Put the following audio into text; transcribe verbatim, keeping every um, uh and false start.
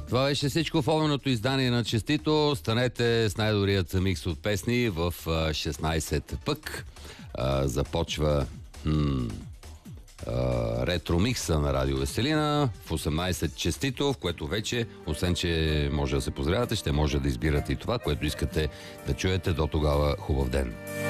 Това беше всичко в огненото издание на Честито. Станете с най-добрият микс от песни в шестнайсет пък. А, започва м- а, ретро микса на Радио Веселина в осемнайсет Честито, в което вече, освен че може да се поздравяте, ще може да избирате и това, което искате да чуете. До тогава хубав ден!